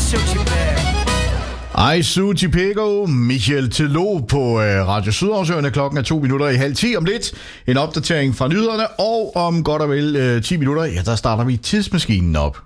I Suchi Pego, Michael Tello på Radio Sydhavsøerne. Klokken er 9:02 om lidt. En opdatering fra nyhederne, og om godt og vel 10 minutter, ja, der starter vi tidsmaskinen op.